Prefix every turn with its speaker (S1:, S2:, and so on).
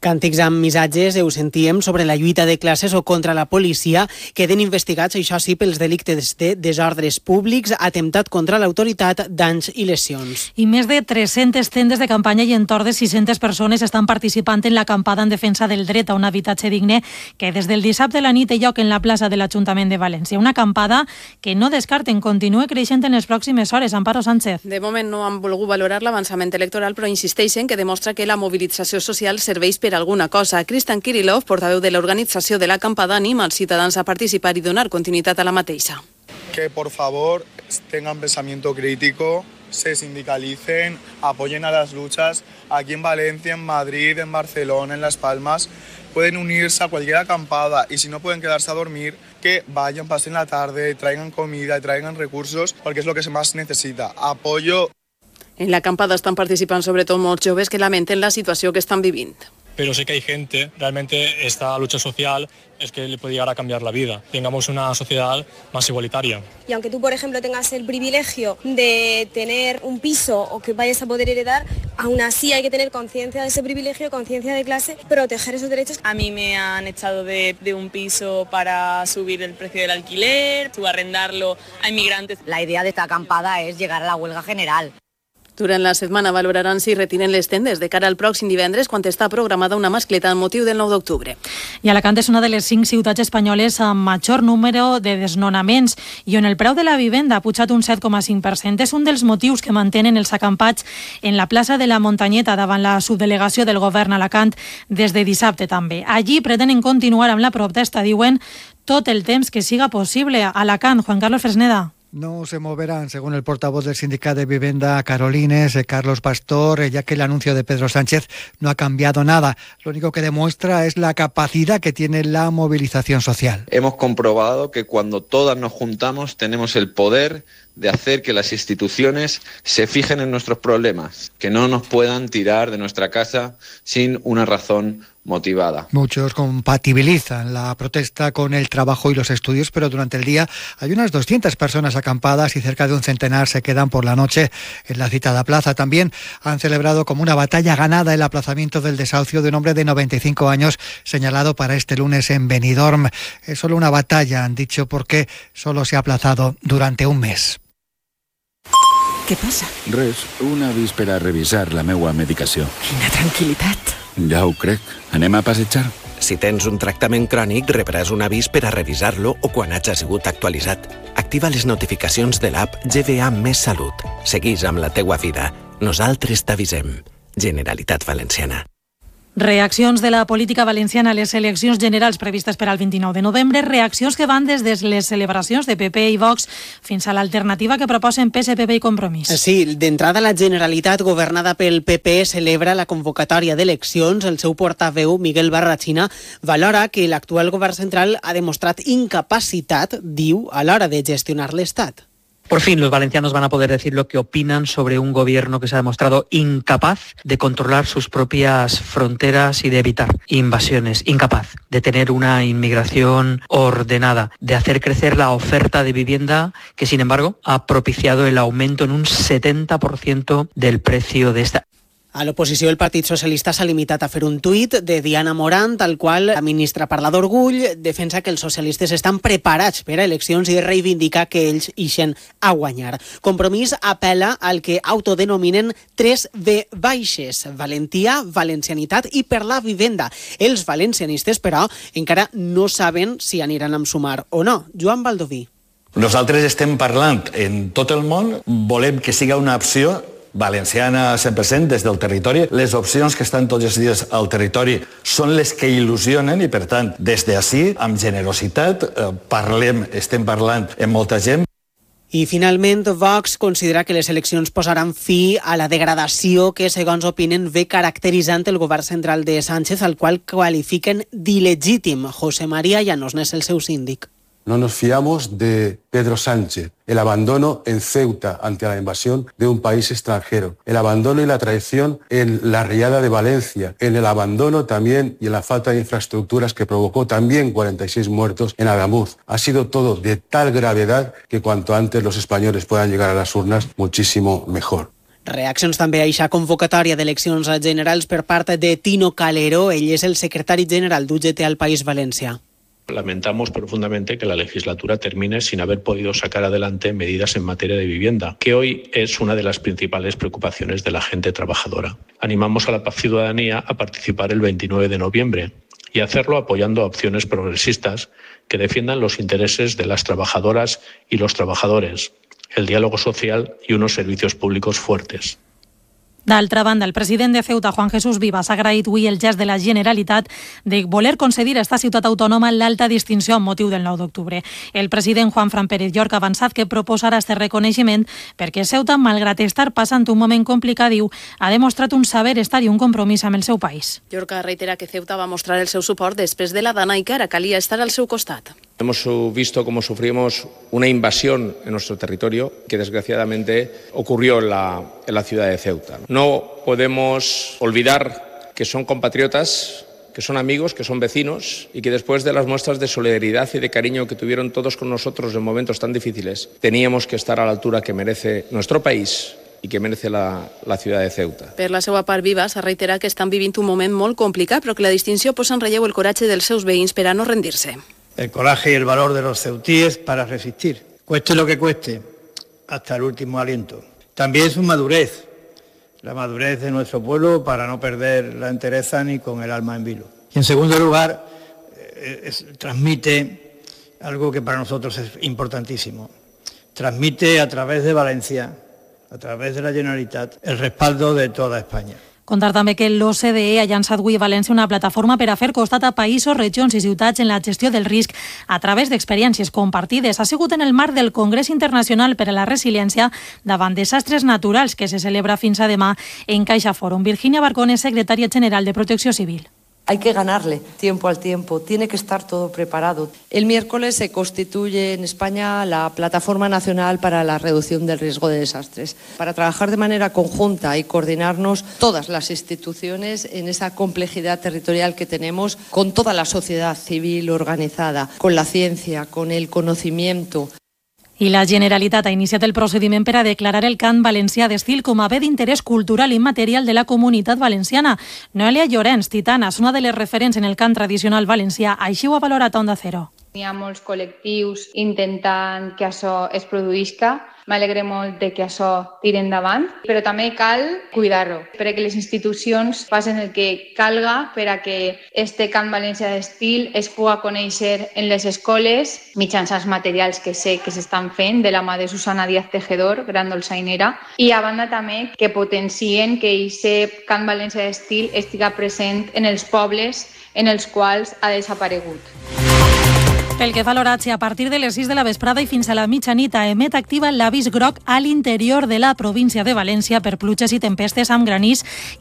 S1: Càntics amb missatges, ho sentíem, sobre la lluita de classes o contra la policia, queden investigats, això sí, pels delictes de desordres públics, atemptat contra l'autoritat, danys i lesions.
S2: I més de 300 tendes de campanya i entorn de 600 persones estan participant en l'acampada en defensa del dret a un habitatge digne que des del dissabte a la nit té lloc en la plaça de l'Ajuntament de València. Una acampada que no descarten continua creixent en les pròximes hores. Amparo Sánchez.
S3: De moment no han volgut valorar l'avançament electoral, però insisteixen que demostra que la mobilització social serveix per alguna cosa. Cristian Kirillov, portaveu de l'organització de l'acampada, anima als ciutadans a participar i donar continuïtat a la mateixa.
S4: Que por favor tengan pensamiento crítico, se sindicalicen, apoyen a las luchas. Aquí en Valencia, en Madrid, en Barcelona, en Las Palmas, pueden unirse a cualquier acampada y si no pueden quedarse a dormir, que vayan, pasen la tarde, traigan comida, traigan recursos, porque es lo que más necesita. Apoyo.
S3: En l'acampada estan participant sobretot molts joves que lamenten la situació que estan vivint.
S5: Pero sí que hay gente, realmente esta lucha social es que le puede llegar a cambiar la vida. Tengamos una sociedad más igualitaria.
S6: Y aunque tú, por ejemplo, tengas el privilegio de tener un piso o que vayas a poder heredar, aún así hay que tener conciencia de ese privilegio, conciencia de clase, proteger esos derechos.
S7: A mí me han echado de un piso para subir el precio del alquiler, subarrendarlo a inmigrantes.
S8: La idea de esta acampada es llegar a la huelga general.
S3: Durant la setmana valoraran si retiren les tendes de cara al pròxim divendres, quan està programada una mascleta amb motiu del 9 d'octubre.
S2: I Alacant és una de les 5 ciutats espanyoles amb major número de desnonaments i on el preu de la vivenda ha pujat un 7,5%. És un dels motius que mantenen els acampats en la plaça de la Montanyeta davant la subdelegació del govern a Alacant des de dissabte també. Allí pretenen continuar amb la protesta, diuen, tot el temps que siga possible. Alacant, Juan Carlos Fresneda.
S9: No se moverán, según el portavoz del Sindicato de Vivienda Carolines, Carlos Pastor, ya que el anuncio de Pedro Sánchez no ha cambiado nada. Lo único que demuestra es la capacidad que tiene la movilización social.
S10: Hemos comprobado que cuando todas nos juntamos tenemos el poder de hacer que las instituciones se fijen en nuestros problemas, que no nos puedan tirar de nuestra casa sin una razón motivada.
S9: Muchos compatibilizan la protesta con el trabajo y los estudios, pero durante el día hay unas 200 personas acampadas y cerca de un centenar se quedan por la noche en la citada plaza. También han celebrado como una batalla ganada el aplazamiento del desahucio de un hombre de 95 años señalado para este lunes en Benidorm. Es solo una batalla, han dicho, porque solo se ha aplazado durante un mes.
S11: Què passa?
S12: Res, una víspera a revisar la meua medicació.
S11: Quina tranquil·litat.
S12: Ja ho crec. Anem a passejar?
S13: Si tens un tractament crònic, rebràs un avís per a revisar-lo o quan hagi sigut actualitzat. Activa les notificacions de l'app GVA Més Salut. Seguís amb la teua vida. Nosaltres t'avisem. Generalitat Valenciana.
S2: Reaccions de la política valenciana a les eleccions generals previstes per al 29 de novembre, reaccions que van des de les celebracions de PP i Vox fins a l'alternativa que proposen PSPB i Compromís.
S1: Sí, d'entrada la Generalitat governada pel PP celebra la convocatòria d'eleccions. El seu portaveu, Miguel Barrachina, valora que l'actual govern central ha demostrat incapacitat, diu, a l'hora de gestionar l'Estat.
S14: Por fin los valencianos van a poder decir lo que opinan sobre un gobierno que se ha demostrado incapaz de controlar sus propias fronteras y de evitar invasiones, incapaz de tener una inmigración ordenada, de hacer crecer la oferta de vivienda que, sin embargo, ha propiciado el aumento en un 70% del precio de esta.
S1: A l'oposició, el Partit Socialista s'ha limitat a fer un tuit de Diana Morant, al qual la ministra parla d'orgull, defensa que els socialistes estan preparats per a eleccions i reivindica que ells ixen a guanyar. Compromís apel·la al que autodenominen 3V baixes: valentia, valencianitat i per la vivenda. Els valencianistes, però, encara no saben si aniran amb Sumar o no. Joan Baldoví.
S15: Nosaltres estem parlant en tot el món, volem que siga una opció valenciana 100% des del territori. Les opcions que estan tots els dies al territori són les que il·lusionen i, per tant, des d'ací, amb generositat, estem parlant amb molta gent.
S1: I, finalment, Vox considera que les eleccions posaran fi a la degradació que, segons opinen, ve caracteritzant el govern central de Sánchez, al qual qualifiquen d'il·legítim. José María Llanos n'és el seu síndic.
S16: No nos fiamos de Pedro Sánchez, el abandono en Ceuta ante la invasión de un país extranjero, el abandono y la traición en la riada de Valencia, en el abandono también y en la falta de infraestructuras que provocó también 46 muertos en Adamuz. Ha sido todo de tal gravedad que cuanto antes los españoles puedan llegar a las urnas, muchísimo mejor.
S1: Reaccions també a aquesta convocatòria d'eleccions generals per part de Tino Calero. Ell és el secretari general d'UGT al País Valencià.
S17: Lamentamos profundamente que la legislatura termine sin haber podido sacar adelante medidas en materia de vivienda, que hoy es una de las principales preocupaciones de la gente trabajadora. Animamos a la ciudadanía a participar el 29 de noviembre y hacerlo apoyando a opciones progresistas que defiendan los intereses de las trabajadoras y los trabajadores, el diálogo social y unos servicios públicos fuertes.
S2: D'altra banda, el president de Ceuta, Juan Jesús Vivas, ha agraït avui el gest de la Generalitat de voler concedir a esta ciutat autònoma l'alta distinció amb motiu del 9 d'octubre. El president Juan Fran Pérez Llorca ha avançat que proposarà este reconeixement perquè Ceuta, malgrat estar passant un moment complicat, diu, ha demostrat un saber estar i un compromís amb el seu país.
S3: Llorca reitera que Ceuta va mostrar el seu suport després de la Dana i que ara calia estar al seu costat.
S18: Hemos visto cómo sufrimos una invasión en nuestro territorio que desgraciadamente ocurrió en la ciudad de Ceuta. No podemos olvidar que son compatriotas, que son amigos, que son vecinos y que después de las muestras de solidaridad y de cariño que tuvieron todos con nosotros en momentos tan difíciles, teníamos que estar a la altura que merece nuestro país i que merece la ciutat de Ceuta.
S3: Per la seva part, Vivas reitera que estan vivint un moment molt complicat, però que la distinció posa en relleu el coratge dels seus veïns per a no rendir-se.
S19: El coraje y el valor de los ceutíes para resistir, cueste lo que cueste, hasta el último aliento. También su madurez, la madurez de nuestro pueblo para no perder la entereza ni con el alma en vilo. Y en segundo lugar, transmite algo que para nosotros es importantísimo. Transmite a través de Valencia, a través de la Generalitat, el respaldo de toda España.
S2: Contar també que l'OCDE ha llançat avui a València una plataforma per a fer costat a països, regions i ciutats en la gestió del risc a través d'experiències compartides. Ha sigut en el marc del Congrés Internacional per a la Resiliència davant desastres naturals que se celebra fins a demà en Caixa Fòrum. Virginia Barcón és secretària general de Protecció Civil.
S20: Hay que ganarle tiempo al tiempo, tiene que estar todo preparado. El miércoles se constituye en España la Plataforma Nacional para la Reducción del Riesgo de Desastres, para trabajar de manera conjunta y coordinarnos todas las instituciones en esa complejidad territorial que tenemos con toda la sociedad civil organizada, con la ciencia, con el conocimiento.
S2: I la Generalitat ha iniciat el procediment per a declarar el cant valencià d'estil com a bé d'interès cultural immaterial de la comunitat valenciana. Noelia Llorenç, Titana, és una de les referents en el cant tradicional valencià. Així ho ha valorat Onda Cero.
S21: Hi ha molts col·lectius intentant que això es produïsca. M'alegre molt de que això tiri endavant, però també cal cuidar-ho, perquè les institucions facin el que calga per a que este cant valencià d'estil es pugui conèixer en les escoles mitjançant materials que sé que s'estan fent de la mà de Susana Díaz Tejedor, gran dolçainera, i a banda també que potencien que aquest cant valencià d'estil estiga present en els pobles en els quals ha desaparegut.
S2: Pel que fa a l'horatge, a partir de les 6 de la vesprada i fins a la mitjanit, emet activa l'avís groc a l'interior de la província de València per pluges i tempestes amb granís